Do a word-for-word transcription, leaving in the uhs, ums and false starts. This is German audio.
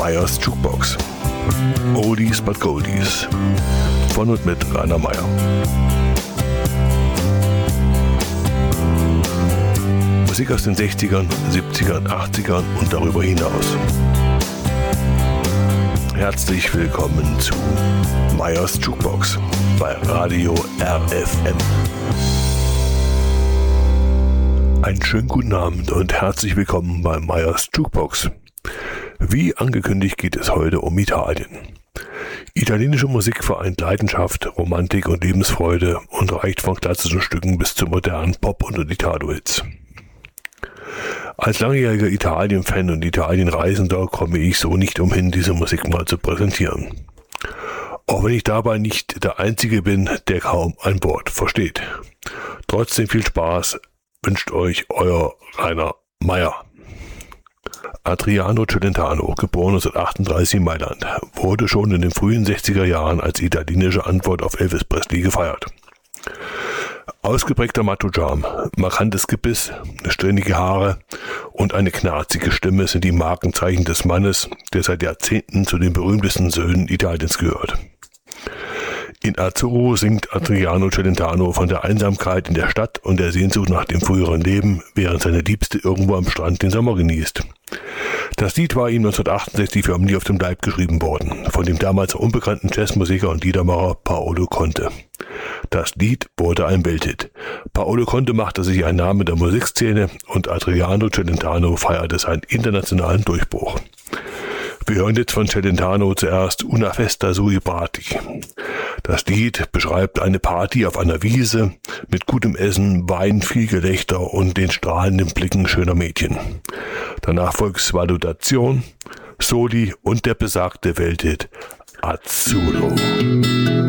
Meyers Jukebox. Oldies but Goldies. Von und mit Rainer Meyer. Musik aus den sechzigern, siebzigern, achtzigern und darüber hinaus. Herzlich willkommen zu Meyers Jukebox bei Radio R F M. Einen schönen guten Abend und herzlich willkommen bei Meyers Jukebox. Wie angekündigt geht es heute um Italien. Italienische Musik vereint Leidenschaft, Romantik und Lebensfreude und reicht von klassischen Stücken bis zu modernen Pop- und Italo-Hits. Als langjähriger Italien-Fan und Italien-Reisender komme ich so nicht umhin, diese Musik mal zu präsentieren. Auch wenn ich dabei nicht der Einzige bin, der kaum ein Wort versteht. Trotzdem viel Spaß wünscht euch euer Rainer Meyer. Adriano Celentano, geboren neunzehnhundertachtunddreißig in Mailand, wurde schon in den frühen sechziger Jahren als italienische Antwort auf Elvis Presley gefeiert. Ausgeprägter Macho-Charme, markantes Gebiss, strähnige Haare und eine knarzige Stimme sind die Markenzeichen des Mannes, der seit Jahrzehnten zu den berühmtesten Söhnen Italiens gehört. In Azzurro singt Adriano Celentano von der Einsamkeit in der Stadt und der Sehnsucht nach dem früheren Leben, während seine Liebste irgendwo am Strand den Sommer genießt. Das Lied war ihm neunzehnhundertachtundsechzig förmlich auf dem Leib geschrieben worden, von dem damals unbekannten Jazzmusiker und Liedermacher Paolo Conte. Das Lied wurde ein Welthit. Paolo Conte machte sich einen Namen in der Musikszene und Adriano Celentano feierte seinen internationalen Durchbruch. Wir hören jetzt von Celentano zuerst Una Festa sui Prati. Das Lied beschreibt eine Party auf einer Wiese mit gutem Essen, Wein, viel Gelächter und den strahlenden Blicken schöner Mädchen. Danach folgt Svalutazione, Soli und der besagte Welthit Azzurro.